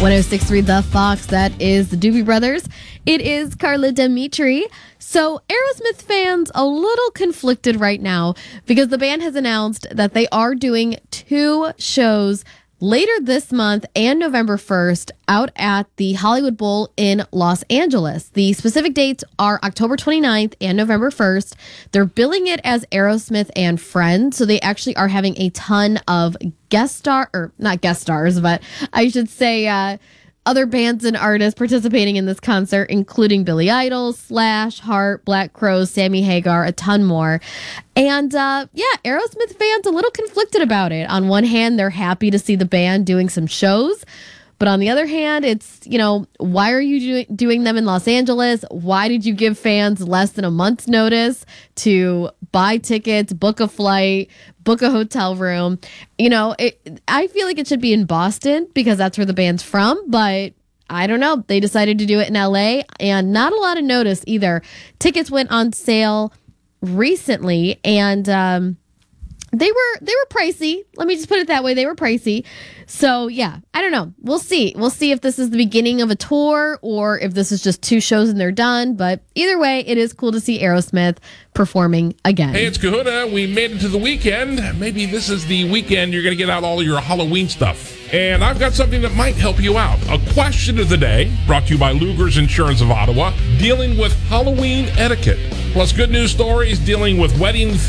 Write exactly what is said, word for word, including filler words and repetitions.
one oh six point three The Fox, that is the Doobie Brothers. It is Carla Dimitri. So Aerosmith fans a little conflicted right now because the band has announced that they are doing two shows later this month and November first out at the Hollywood Bowl in Los Angeles. The specific dates are October twenty-ninth and November first. They're billing it as Aerosmith and Friends, so they actually are having a ton of guest star, or not guest stars, but I should say uh, other bands and artists participating in this concert, including Billy Idol, Slash, Heart, Black Crowes, Sammy Hagar, a ton more. And uh, yeah, Aerosmith fans a little conflicted about it. On one hand, they're happy to see the band doing some shows. But on the other hand, it's, you know, why are you do- doing them in Los Angeles? Why did you give fans less than a month's notice to buy tickets, book a flight, book a hotel room? You know, it, I feel like it should be in Boston because that's where the band's from. But I don't know. They decided to do it in L A and not a lot of notice either. Tickets went on sale recently and um, they were they were pricey. Let me just put it that way. They were pricey. So, yeah, I don't know. We'll see. We'll see if this is the beginning of a tour or if this is just two shows and they're done. But either way, it is cool to see Aerosmith performing again. Hey, it's Kahuna. We made it to the weekend. Maybe this is the weekend you're going to get out all your Halloween stuff. And I've got something that might help you out. A question of the day brought to you by Luger's Insurance of Ottawa, dealing with Halloween etiquette. Plus good news stories dealing with wedding